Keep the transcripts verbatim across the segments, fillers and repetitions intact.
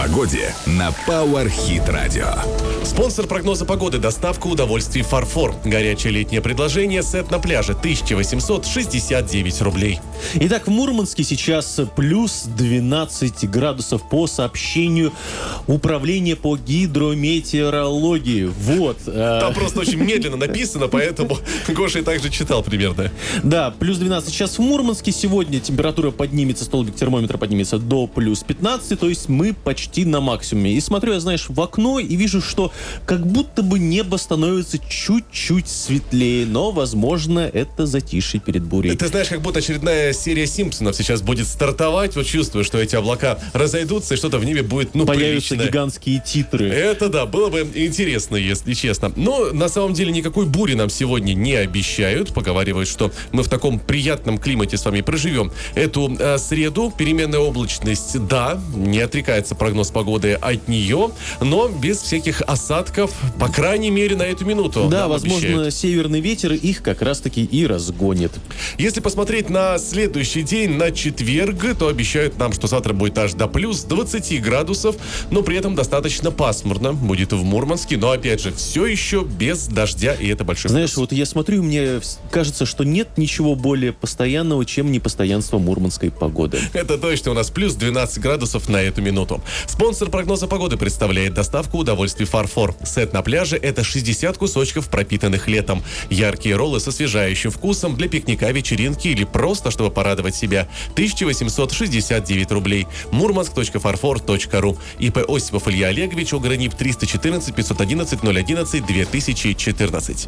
погоде на Power Hit Radio. Спонсор прогноза погоды — доставка удовольствий «Фарфор». Горячее летнее предложение, сет на пляже, тысяча восемьсот шестьдесят девять рублей. Итак, в Мурманске сейчас плюс двенадцать градусов по сообщению Управления по гидрометеорологии. Вот. Там просто очень медленно написано, поэтому Гоша и также читал примерно. Да, плюс двенадцать сейчас в Мурманске. Сегодня температура поднимется, столбик термометра поднимется до плюс пятнадцати, то есть мы почти на максимуме. И смотрю я, знаешь, в окно и вижу, что как будто бы небо становится чуть-чуть светлее, но, возможно, это затишье перед бурей. Ты знаешь, как будто очередная серия «Симпсонов» сейчас будет стартовать. Вот чувствую, что эти облака разойдутся, и что-то в небе будет, ну, появятся приличное. Гигантские титры. Это да, было бы интересно, если честно. Но на самом деле никакой бури нам сегодня не обещают. Поговаривают, что мы в таком приятном климате с вами проживем эту э, среду. Переменная облачность, да, не отрекается прогноз погоды от нее, но без всяких осадков, по крайней мере, на эту минуту. Да, возможно, обещают. Северный ветер их как раз-таки и разгонит. Если посмотреть на следующий день, на четверг, то обещают нам, что завтра будет аж до плюс двадцати градусов, но при этом достаточно пасмурно будет в Мурманске, но, опять же, все еще без дождя, и это большой Знаешь, плюс. вот я смотрю, мне кажется, что нет ничего более постоянного, чем непостоянство мурманской погоды. Это точно, у нас плюс двенадцать градусов на эту минуту. Спонсор прогноза погоды представляет доставку удовольствий «Фарфор». Сет на пляже — это шестьдесят кусочков, пропитанных летом. Яркие роллы с освежающим вкусом для пикника, вечеринки или просто, чтобы порадовать себя. тысяча восемьсот шестьдесят девять рублей. мурманск точка фарфор точка ру. ИП Осипов Илья Олегович, ОГРНИП триста четырнадцать пятьсот одиннадцать ноль одиннадцать две тысячи четырнадцать.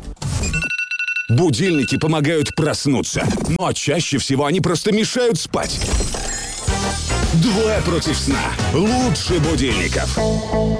Будильники помогают проснуться, но чаще всего они просто мешают спать. Двое против сна. Лучше будильников.